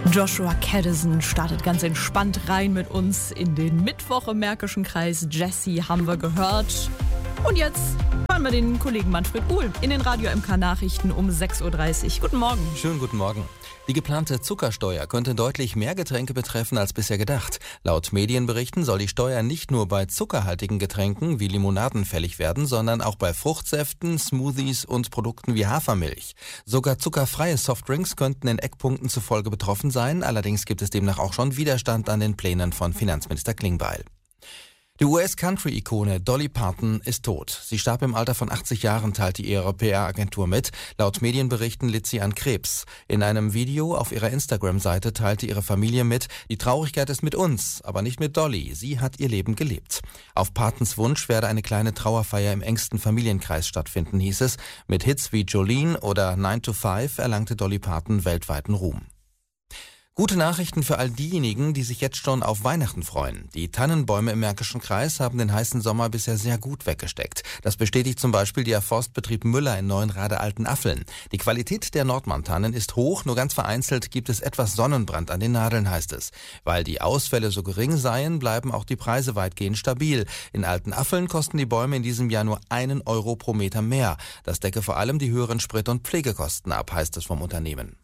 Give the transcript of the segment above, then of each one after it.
Joshua Caddison startet ganz entspannt rein mit uns in den Mittwoch im Märkischen Kreis. Jessie haben wir gehört. Und jetzt hören wir den Kollegen Manfred Uhl in den Radio MK Nachrichten um 6.30 Uhr. Guten Morgen. Schönen guten Morgen. Die geplante Zuckersteuer könnte deutlich mehr Getränke betreffen als bisher gedacht. Laut Medienberichten soll die Steuer nicht nur bei zuckerhaltigen Getränken wie Limonaden fällig werden, sondern auch bei Fruchtsäften, Smoothies und Produkten wie Hafermilch. Sogar zuckerfreie Softdrinks könnten in Eckpunkten zufolge betroffen sein. Allerdings gibt es demnach auch schon Widerstand an den Plänen von Finanzminister Klingbeil. Die US-Country-Ikone Dolly Parton ist tot. Sie starb im Alter von 80 Jahren, teilte ihre PR-Agentur mit. Laut Medienberichten litt sie an Krebs. In einem Video auf ihrer Instagram-Seite teilte ihre Familie mit: Die Traurigkeit ist mit uns, aber nicht mit Dolly. Sie hat ihr Leben gelebt. Auf Partons Wunsch werde eine kleine Trauerfeier im engsten Familienkreis stattfinden, hieß es. Mit Hits wie Jolene oder 9 to 5 erlangte Dolly Parton weltweiten Ruhm. Gute Nachrichten für all diejenigen, die sich jetzt schon auf Weihnachten freuen. Die Tannenbäume im Märkischen Kreis haben den heißen Sommer bisher sehr gut weggesteckt. Das bestätigt zum Beispiel der Forstbetrieb Müller in Neuenrade-Altenaffeln. Die Qualität der Nordmann-Tannen ist hoch, nur ganz vereinzelt gibt es etwas Sonnenbrand an den Nadeln, heißt es. Weil die Ausfälle so gering seien, bleiben auch die Preise weitgehend stabil. In Altenaffeln kosten die Bäume in diesem Jahr nur 1 Euro pro Meter mehr. Das decke vor allem die höheren Sprit- und Pflegekosten ab, heißt es vom Unternehmen.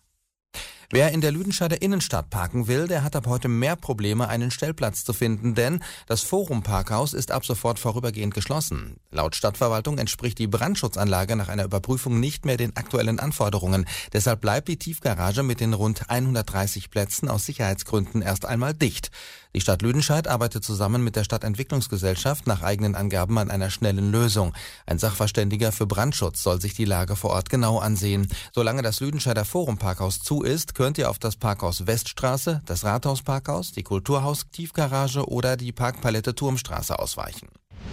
Wer in der Lüdenscheider Innenstadt parken will, der hat ab heute mehr Probleme, einen Stellplatz zu finden, denn das Forum-Parkhaus ist ab sofort vorübergehend geschlossen. Laut Stadtverwaltung entspricht die Brandschutzanlage nach einer Überprüfung nicht mehr den aktuellen Anforderungen. Deshalb bleibt die Tiefgarage mit den rund 130 Plätzen aus Sicherheitsgründen erst einmal dicht. Die Stadt Lüdenscheid arbeitet zusammen mit der Stadtentwicklungsgesellschaft nach eigenen Angaben an einer schnellen Lösung. Ein Sachverständiger für Brandschutz soll sich die Lage vor Ort genau ansehen. Solange das Lüdenscheider Forum-Parkhaus zu ist, könnt ihr auf das Parkhaus Weststraße, das Rathausparkhaus, die Kulturhaus-Tiefgarage oder die Parkpalette Turmstraße ausweichen.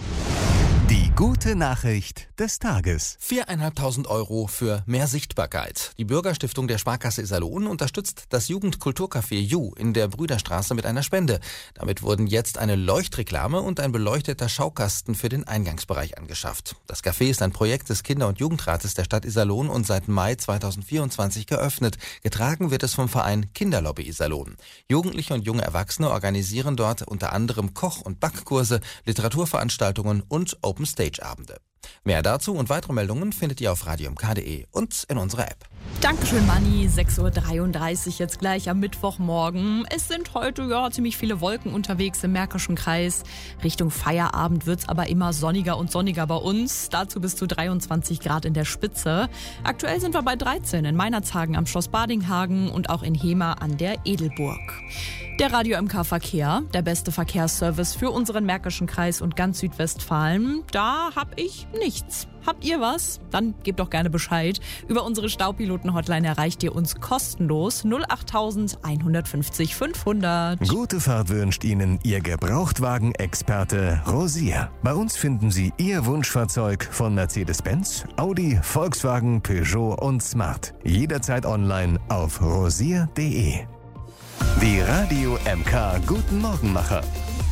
Die gute Nachricht des Tages. 4.500 Euro für mehr Sichtbarkeit. Die Bürgerstiftung der Sparkasse Iserlohn unterstützt das Jugendkulturcafé Ju in der Brüderstraße mit einer Spende. Damit wurden jetzt eine Leuchtreklame und ein beleuchteter Schaukasten für den Eingangsbereich angeschafft. Das Café ist ein Projekt des Kinder- und Jugendrates der Stadt Iserlohn und seit Mai 2024 geöffnet. Getragen wird es vom Verein Kinderlobby Iserlohn. Jugendliche und junge Erwachsene organisieren dort unter anderem Koch- und Backkurse, Literaturveranstaltungen und Open-Stage-Abende. Mehr dazu und weitere Meldungen findet ihr auf radiomk.de und in unserer App. Dankeschön, Manni. 6.33 Uhr jetzt gleich am Mittwochmorgen. Es sind heute ziemlich viele Wolken unterwegs im Märkischen Kreis. Richtung Feierabend wird's aber immer sonniger und sonniger bei uns. Dazu bis zu 23 Grad in der Spitze. Aktuell sind wir bei 13 in Meinerzhagen am Schloss Badinghagen und auch in Hemer an der Edelburg. Der Radio MK Verkehr, der beste Verkehrsservice für unseren Märkischen Kreis und ganz Südwestfalen. Da hab ich nichts. Habt ihr was? Dann gebt doch gerne Bescheid. Über unsere Staupiloten-Hotline erreicht ihr uns kostenlos 08000 150 500. Gute Fahrt wünscht Ihnen Ihr Gebrauchtwagen-Experte Rosier. Bei uns finden Sie Ihr Wunschfahrzeug von Mercedes-Benz, Audi, Volkswagen, Peugeot und Smart. Jederzeit online auf rosier.de. Die Radio MK Guten Morgenmacher.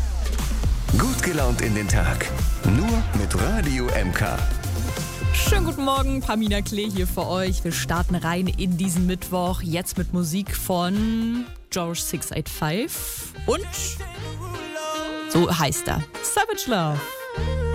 Gut gelaunt in den Tag. Nur mit Radio MK. Schönen guten Morgen, Pamina Klee hier für euch. Wir starten rein in diesen Mittwoch. Jetzt mit Musik von George 685. Und so heißt er. Savage Love.